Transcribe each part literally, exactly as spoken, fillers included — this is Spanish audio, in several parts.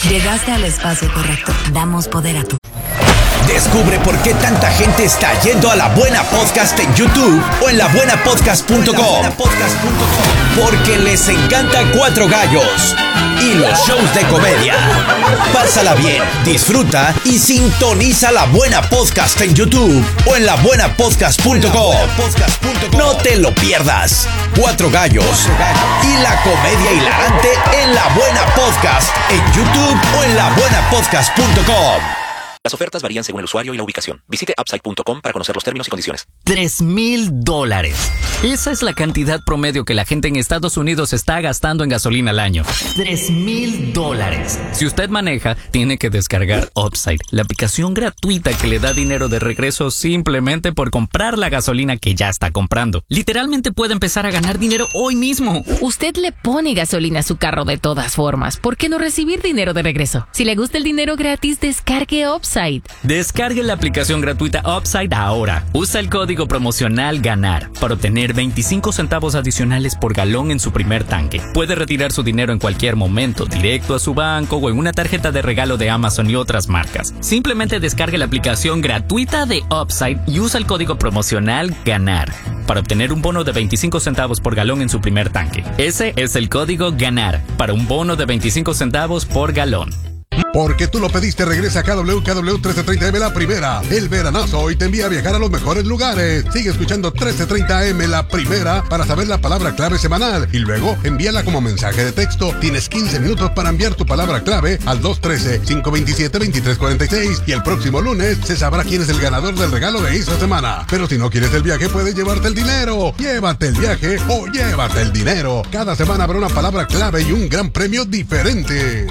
Llegaste al espacio correcto. Damos poder a tu... Descubre por qué tanta gente está yendo a La Buena Podcast en YouTube o en la buena podcast punto com. Porque les encanta Cuatro Gallos y los shows de comedia. Pásala bien, disfruta y sintoniza La Buena Podcast en YouTube o en la buena podcast punto com. No te lo pierdas. Cuatro Gallos y la comedia hilarante en La Buena Podcast en YouTube o en la buena podcast punto com. Las ofertas varían según el usuario y la ubicación. Visite upside punto com para conocer los términos y condiciones. Tres mil dólares. Esa es la cantidad promedio que la gente en Estados Unidos está gastando en gasolina al año. Tres mil dólares. Si usted maneja, tiene que descargar Upside, la aplicación gratuita que le da dinero de regreso simplemente por comprar la gasolina que ya está comprando. Literalmente puede empezar a ganar dinero hoy mismo. Usted le pone gasolina a su carro de todas formas. ¿Por qué no recibir dinero de regreso? Si le gusta el dinero gratis, descargue Upside. Descargue la aplicación gratuita Upside ahora. Usa el código promocional GANAR para obtener veinticinco centavos adicionales por galón en su primer tanque. Puede retirar su dinero en cualquier momento, directo a su banco o en una tarjeta de regalo de Amazon y otras marcas. Simplemente descargue la aplicación gratuita de Upside y usa el código promocional GANAR para obtener un bono de veinticinco centavos por galón en su primer tanque. Ese es el código GANAR para un bono de veinticinco centavos por galón. Porque tú lo pediste, regresa a K W K W trece treinta M La Primera, el veranazo, y te envía a viajar a los mejores lugares. Sigue escuchando trece treinta M La Primera para saber la palabra clave semanal y luego envíala como mensaje de texto. Tienes quince minutos para enviar tu palabra clave al dos uno tres, cinco dos siete, dos tres cuatro seis y el próximo lunes se sabrá quién es el ganador del regalo de esta semana. Pero si no quieres el viaje, puedes llevarte el dinero. Llévate el viaje o llévate el dinero. Cada semana habrá una palabra clave y un gran premio diferente.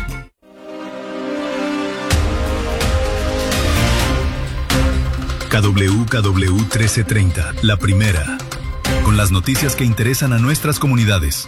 K W K W trece treinta, La Primera, con las noticias que interesan a nuestras comunidades.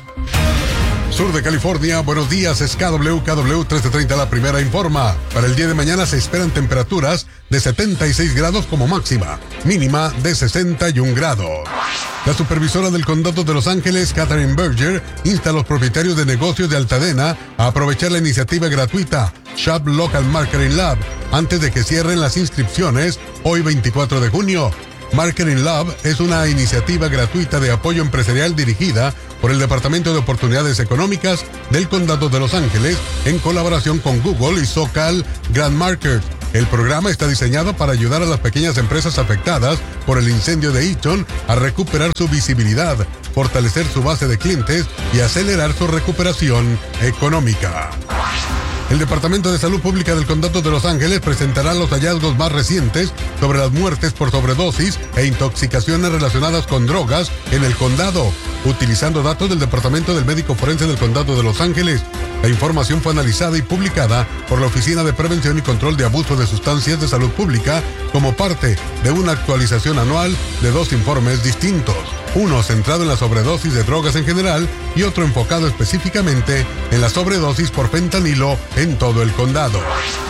Sur de California, buenos días, es K W K W trece treinta, La Primera informa. Para el día de mañana se esperan temperaturas de setenta y seis grados como máxima, mínima de sesenta y un grados. La supervisora del condado de Los Ángeles, Catherine Berger, insta a los propietarios de negocios de Altadena a aprovechar la iniciativa gratuita Shop Local Marketing Lab antes de que cierren las inscripciones hoy veinticuatro de junio. Marketing Lab es una iniciativa gratuita de apoyo empresarial dirigida por el Departamento de Oportunidades Económicas del Condado de Los Ángeles en colaboración con Google y SoCal Grand Market. El programa está diseñado para ayudar a las pequeñas empresas afectadas por el incendio de Eaton a recuperar su visibilidad, fortalecer su base de clientes y acelerar su recuperación económica. El Departamento de Salud Pública del Condado de Los Ángeles presentará los hallazgos más recientes sobre las muertes por sobredosis e intoxicaciones relacionadas con drogas en el condado, utilizando datos del Departamento del Médico Forense del Condado de Los Ángeles. La información fue analizada y publicada por la Oficina de Prevención y Control de Abuso de Sustancias de Salud Pública como parte de una actualización anual de dos informes distintos. Uno centrado en la sobredosis de drogas en general y otro enfocado específicamente en la sobredosis por fentanilo en todo el condado.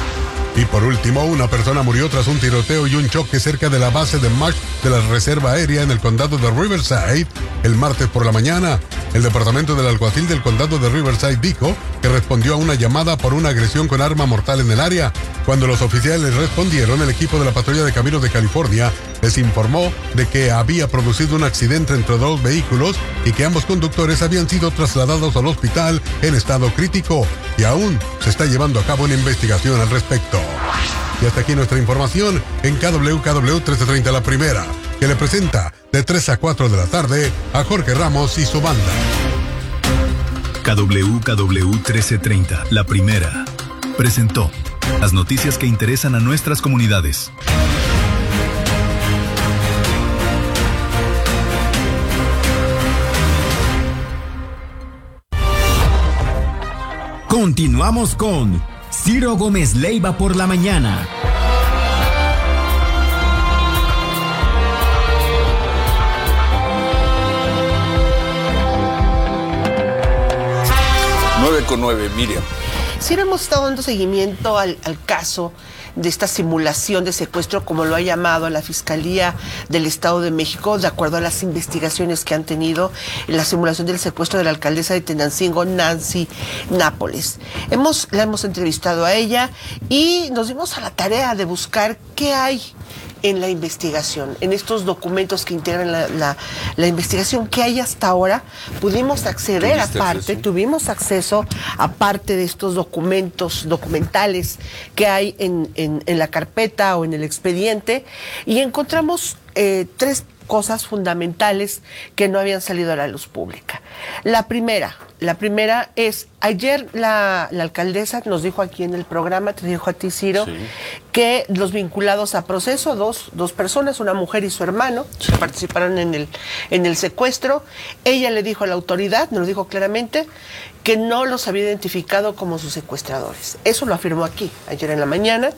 Y por último, una persona murió tras un tiroteo y un choque cerca de la base de March de la Reserva Aérea en el condado de Riverside el martes por la mañana. El departamento del alguacil del condado de Riverside dijo que respondió a una llamada por una agresión con arma mortal en el área. Cuando los oficiales respondieron, el equipo de la patrulla de caminos de California les informó de que había producido un accidente entre dos vehículos y que ambos conductores habían sido trasladados al hospital en estado crítico y aún se está llevando a cabo una investigación al respecto. Y hasta aquí nuestra información en K W K W trece treinta La Primera, que le presenta de tres a cuatro de la tarde a Jorge Ramos y su banda. K W K W trece treinta, La Primera, presentó las noticias que interesan a nuestras comunidades. Continuamos con Ciro Gómez Leiva por la mañana. nueve con nueve, Miriam. Sí, hemos estado dando seguimiento al, al caso de esta simulación de secuestro, como lo ha llamado la Fiscalía del Estado de México, de acuerdo a las investigaciones que han tenido en la simulación del secuestro de la alcaldesa de Tenancingo, Nancy Nápoles. Hemos, la hemos entrevistado a ella y nos dimos a la tarea de buscar qué hay en la investigación, en estos documentos que integran la, la, la investigación que hay hasta ahora. Pudimos acceder aparte, acceso? tuvimos acceso a parte de estos documentos, documentales que hay en, en, en la carpeta o en el expediente, y encontramos eh, tres cosas fundamentales que no habían salido a la luz pública. La primera, la primera es, ayer la, la alcaldesa nos dijo aquí en el programa, te dijo a ti, Ciro, sí, que los vinculados a proceso, dos, dos personas, una mujer y su hermano, sí, que participaron en el, en el secuestro. Ella le dijo a la autoridad, nos lo dijo claramente, que no los había identificado como sus secuestradores. Eso lo afirmó aquí, ayer en la mañana.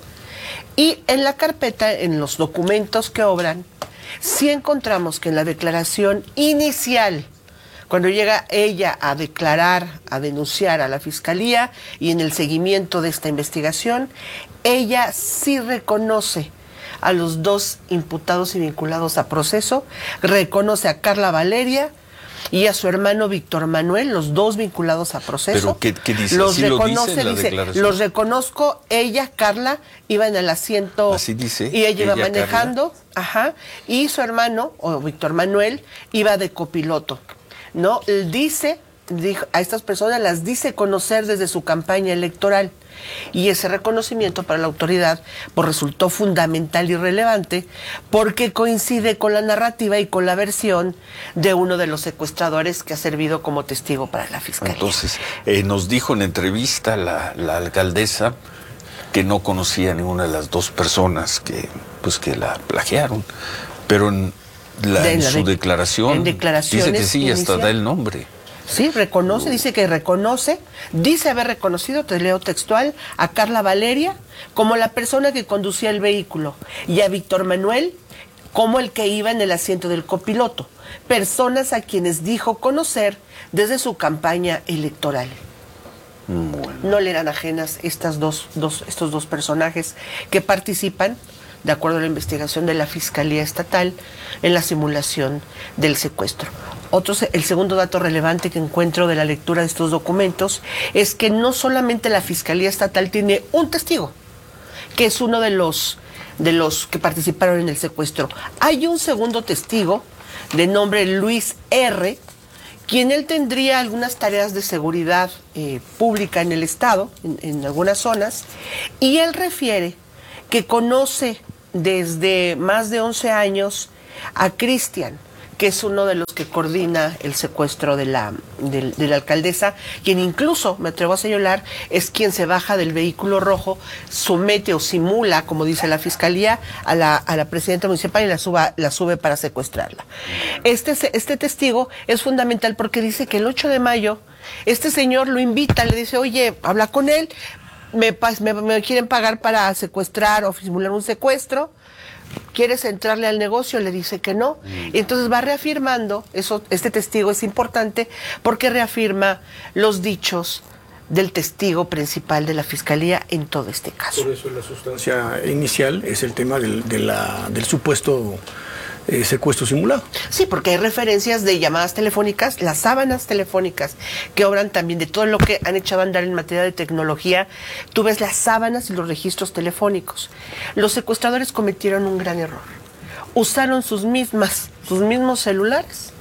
Y en la carpeta, en los documentos que obran, sí encontramos que en la declaración inicial, cuando llega ella a declarar, a denunciar a la Fiscalía y en el seguimiento de esta investigación, ella sí reconoce a los dos imputados y vinculados a proceso, reconoce a Carla Valeria y a su hermano Víctor Manuel, los dos vinculados a proceso. ¿Pero qué, qué dice? Los ¿Sí reconoce, lo dice, dice, los reconozco, ella, Carla, iba en el asiento. Así dice. Y ella iba ella, manejando, Carla. Ajá, y su hermano, o Víctor Manuel, iba de copiloto, ¿no? Él dice, dijo, a estas personas las dice conocer desde su campaña electoral. Y ese reconocimiento para la autoridad pues resultó fundamental y relevante porque coincide con la narrativa y con la versión de uno de los secuestradores que ha servido como testigo para la Fiscalía. Entonces, eh, nos dijo en entrevista la, la alcaldesa que no conocía a ninguna de las dos personas que, pues, que la plagiaron, pero en, la, de, en la su de, declaración en dice que sí, hasta da el nombre. Sí, reconoce, dice que reconoce, dice haber reconocido, te leo textual, a Carla Valeria como la persona que conducía el vehículo y a Víctor Manuel como el que iba en el asiento del copiloto, personas a quienes dijo conocer desde su campaña electoral. Bueno. No le eran ajenas estas dos, dos, estos dos personajes que participan, de acuerdo a la investigación de la Fiscalía Estatal, en la simulación del secuestro. Otro, el segundo dato relevante que encuentro de la lectura de estos documentos es que no solamente la Fiscalía Estatal tiene un testigo, que es uno de los, de los que participaron en el secuestro. Hay un segundo testigo de nombre Luis R., quien él tendría algunas tareas de seguridad eh, pública en el Estado, en, en algunas zonas, y él refiere que conoce desde más de once años a Cristian, que es uno de los que coordina el secuestro de la, de, de la alcaldesa, quien incluso, me atrevo a señalar, es quien se baja del vehículo rojo, somete o simula, como dice la Fiscalía, a la, a la presidenta municipal y la, suba, la sube para secuestrarla. Este, este testigo es fundamental porque dice que el ocho de mayo, este señor lo invita, le dice, oye, habla con él, me, me, me quieren pagar para secuestrar o simular un secuestro, ¿quieres entrarle al negocio? Le dice que no. Mm. Y entonces va reafirmando, eso, este testigo es importante porque reafirma los dichos del testigo principal de la Fiscalía en todo este caso. Por eso la sustancia inicial es el tema del, de la, del supuesto eh, secuestro simulado. Sí, porque hay referencias de llamadas telefónicas, las sábanas telefónicas que obran también de todo lo que han echado a andar en materia de tecnología. Tú ves las sábanas y los registros telefónicos. Los secuestradores cometieron un gran error. Usaron sus mismas, sus mismos celulares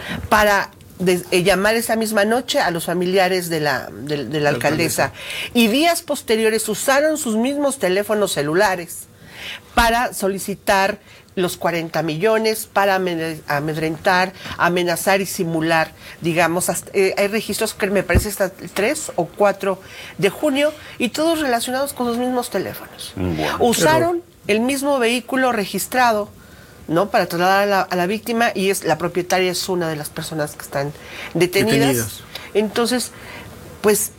para de, eh, llamar esa misma noche a los familiares de la, de, de la alcaldesa. Y días posteriores usaron sus mismos teléfonos celulares para solicitar los cuarenta millones, para amedrentar, amenazar y simular, digamos, hasta, eh, hay registros que me parece hasta el tres o cuatro de junio y todos relacionados con los mismos teléfonos. Bueno, usaron pero... el mismo vehículo registrado, ¿no?, para trasladar a la, a la víctima, y es la propietaria es una de las personas que están detenidas. detenidas. Entonces, pues,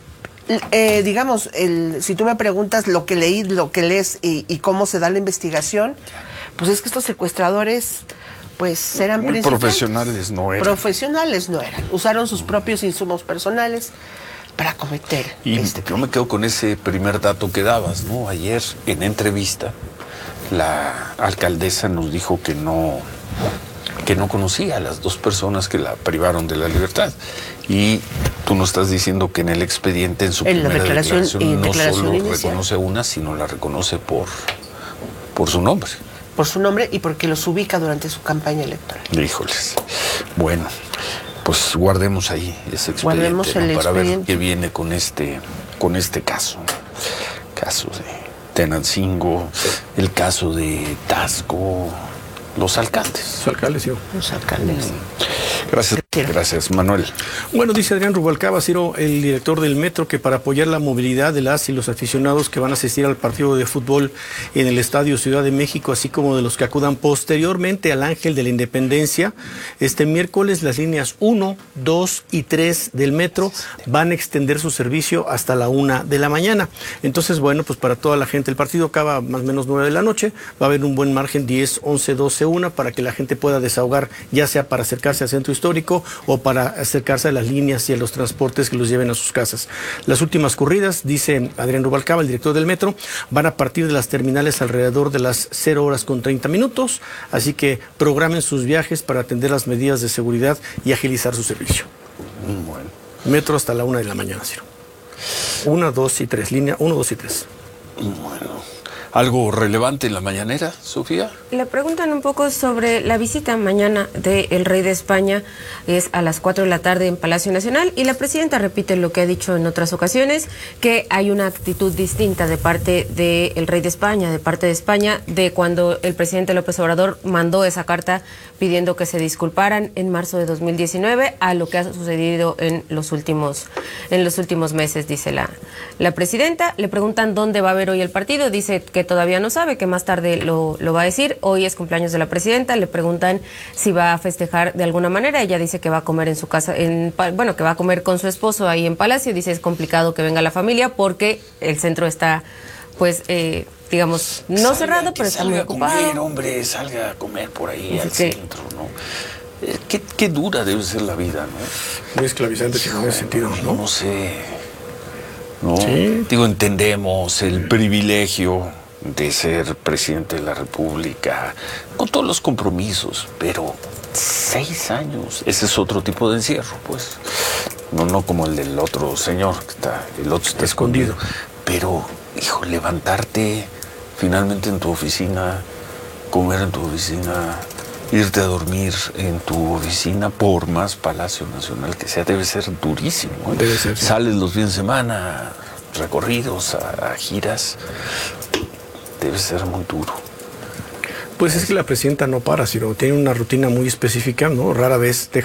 eh, digamos, el, si tú me preguntas lo que leí, lo que lees y, y cómo se da la investigación, pues es que estos secuestradores, pues eran profesionales, no eran. Profesionales no eran. Usaron sus propios insumos personales. para cometer y este yo me quedo con ese primer dato que dabas, ¿no? Ayer en entrevista la alcaldesa nos dijo que no que no conocía a las dos personas que la privaron de la libertad, y tú nos estás diciendo que en el expediente, en su en primera la declaración, declaración, no declaración solo inicial. reconoce una, sino la reconoce por por su nombre. Por su nombre y porque los ubica durante su campaña electoral. Híjoles. Bueno, pues guardemos ahí ese expediente, Guardemos el ¿no? Para expediente. ver qué viene con este, con este caso. Caso de Tenancingo, el caso de Tasco, los alcaldes. Los alcaldes, sí. Los alcaldes. Gracias, gracias, Manuel. Bueno, dice Adrián Rubalcaba, Ciro, el director del Metro, que para apoyar la movilidad de las y los aficionados que van a asistir al partido de fútbol en el Estadio Ciudad de México, así como de los que acudan posteriormente al Ángel de la Independencia, este miércoles las líneas uno, dos y tres del Metro van a extender su servicio hasta la una de la mañana. Entonces, bueno, pues para toda la gente, el partido acaba más o menos nueve de la noche, va a haber un buen margen diez, once, doce, una, para que la gente pueda desahogar, ya sea para acercarse al centro histórico o para acercarse a las líneas y a los transportes que los lleven a sus casas. Las últimas corridas, dice Adrián Rubalcaba, el director del Metro, van a partir de las terminales alrededor de las cero horas con treinta minutos, así que programen sus viajes para atender las medidas de seguridad y agilizar su servicio. Bueno. Metro hasta la una de la mañana, Ciro. Una, dos y tres, línea uno, dos y tres. Bueno. ¿Algo relevante en la mañanera, Sofía? Le preguntan un poco sobre la visita mañana del rey de España, es a las cuatro de la tarde en Palacio Nacional, y la presidenta repite lo que ha dicho en otras ocasiones, que hay una actitud distinta de parte del rey de España, de parte de España, de cuando el presidente López Obrador mandó esa carta pidiendo que se disculparan en marzo de dos mil diecinueve a lo que ha sucedido en los últimos, en los últimos meses, dice la, la presidenta. Le preguntan dónde va a haber hoy el partido, dice que todavía no sabe, que más tarde lo, lo va a decir. Hoy es cumpleaños de la presidenta, le preguntan si va a festejar de alguna manera, ella dice que va a comer en su casa, en, bueno, que va a comer con su esposo ahí en Palacio, dice es complicado que venga la familia porque el centro está, pues, eh, digamos, no salga, cerrado, pero está muy ocupado. Comer, hombre, salga a comer por ahí Dice al que, centro, ¿no? Eh, ¿Qué, qué dura debe ser la vida, ¿no? Muy esclavizante en ese sentido, ¿no? No sé. No, sí. Digo, entendemos el privilegio de ser presidente de la República, con todos los compromisos, pero seis años, ese es otro tipo de encierro, pues. No, no como el del otro señor, que está, el otro está escondido. Pero, hijo, levantarte finalmente en tu oficina, comer en tu oficina, irte a dormir en tu oficina, por más Palacio Nacional que sea, debe ser durísimo, ¿eh? Debe ser, sí. Sales los fines de semana, recorridos, a, a giras. Debe ser muy duro. Pues es que la presidenta no para, sino tiene una rutina muy específica, ¿no? Rara vez deja